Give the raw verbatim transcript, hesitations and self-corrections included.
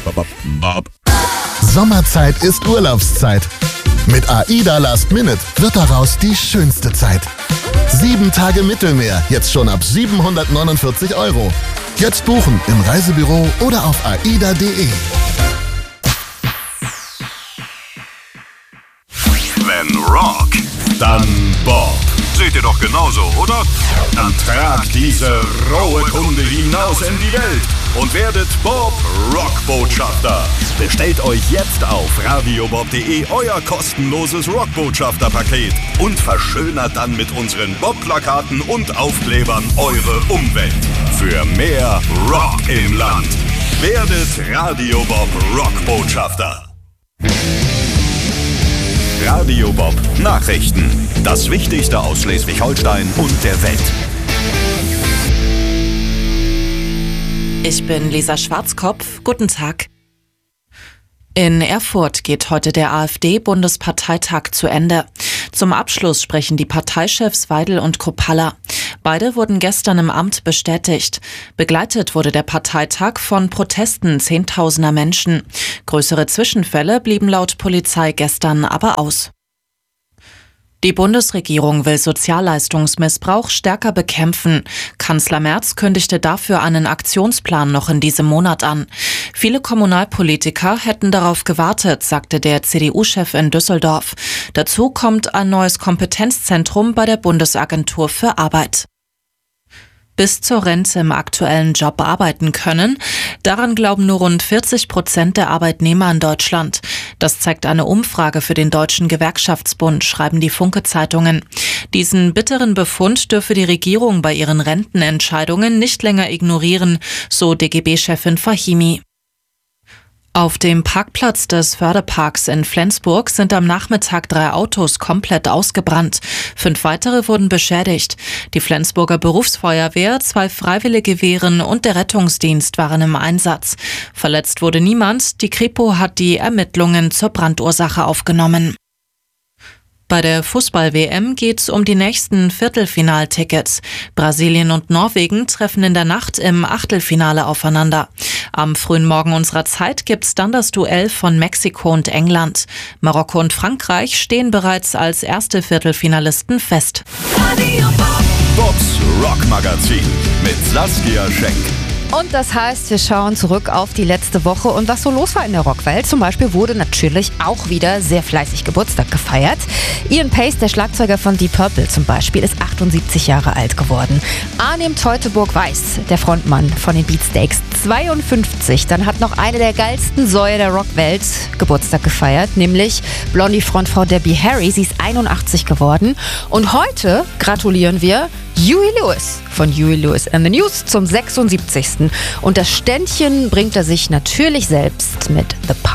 Sommerzeit ist Urlaubszeit. Mit AIDA Last Minute wird daraus die schönste Zeit. Sieben Tage Mittelmeer, jetzt schon ab siebenhundertneunundvierzig Euro. Jetzt buchen im Reisebüro oder auf aida punkt de. Wenn Rock, dann Bob. Seht ihr doch genauso, oder? Dann tragt diese rohe Kunde hinaus in die Welt und werdet Bob Rockbotschafter. Bestellt euch jetzt auf radiobob punkt de euer kostenloses Rockbotschafter-Paket und verschönert dann mit unseren Bob-Plakaten und Aufklebern eure Umwelt. Für mehr Rock im Land werdet Radio Bob Rockbotschafter. Radio Bob Nachrichten. Das Wichtigste aus Schleswig-Holstein und der Welt. Ich bin Lisa Schwarzkopf. Guten Tag. In Erfurt geht heute der AfD-Bundesparteitag zu Ende. Zum Abschluss sprechen die Parteichefs Weidel und Kruppalla. Beide wurden gestern im Amt bestätigt. Begleitet wurde der Parteitag von Protesten zehntausender Menschen. Größere Zwischenfälle blieben laut Polizei gestern aber aus. Die Bundesregierung will Sozialleistungsmissbrauch stärker bekämpfen. Kanzler Merz kündigte dafür einen Aktionsplan noch in diesem Monat an. Viele Kommunalpolitiker hätten darauf gewartet, sagte der C D U-Chef in Düsseldorf. Dazu kommt ein neues Kompetenzzentrum bei der Bundesagentur für Arbeit. Bis zur Rente im aktuellen Job arbeiten können. Daran glauben nur rund vierzig Prozent der Arbeitnehmer in Deutschland. Das zeigt eine Umfrage für den Deutschen Gewerkschaftsbund, schreiben die Funke-Zeitungen. Diesen bitteren Befund dürfe die Regierung bei ihren Rentenentscheidungen nicht länger ignorieren, so D G B-Chefin Fahimi. Auf dem Parkplatz des Förderparks in Flensburg sind am Nachmittag drei Autos komplett ausgebrannt. Fünf weitere wurden beschädigt. Die Flensburger Berufsfeuerwehr, zwei freiwillige Wehren und der Rettungsdienst waren im Einsatz. Verletzt wurde niemand. Die Kripo hat die Ermittlungen zur Brandursache aufgenommen. Bei der Fußball-W M geht's um die nächsten Viertelfinaltickets. Brasilien und Norwegen treffen in der Nacht im Achtelfinale aufeinander. Am frühen Morgen unserer Zeit gibt's dann das Duell von Mexiko und England. Marokko und Frankreich stehen bereits als erste Viertelfinalisten fest. Bobs Rockmagazin mit Saskia Schenk. Und das heißt, wir schauen zurück auf die letzte Woche und was so los war in der Rockwelt. Zum Beispiel wurde natürlich auch wieder sehr fleißig Geburtstag gefeiert. Ian Pace, der Schlagzeuger von Deep Purple zum Beispiel, ist achtundsiebzig Jahre alt geworden. Arnim Teutoburg-Weiß, der Frontmann von den Beatsteaks, zweiundfünfzig. Dann hat noch eine der geilsten Säue der Rockwelt Geburtstag gefeiert, nämlich Blondie-Frontfrau Debbie Harry. Sie ist einundachtzig geworden. Und heute gratulieren wir Huey Lewis von Huey Lewis and the News zum sechsundsiebzigsten Und das Ständchen bringt er sich natürlich selbst mit The